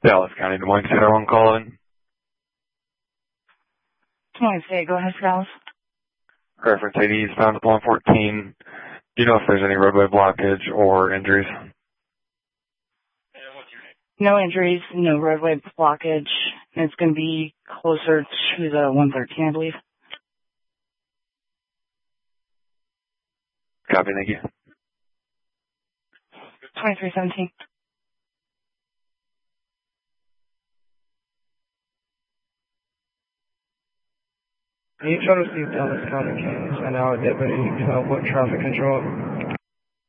Dallas County, Des Moines, Center 1 call in. Des Moines State, go ahead, Dallas. Reference ID is found at 114. Do you know if there's any roadway blockage or injuries? No injuries, no roadway blockage. It's going to be closer to the 113, I believe. Copy, thank you. 2317. You try to see Dallas County and our deputy to help with traffic control.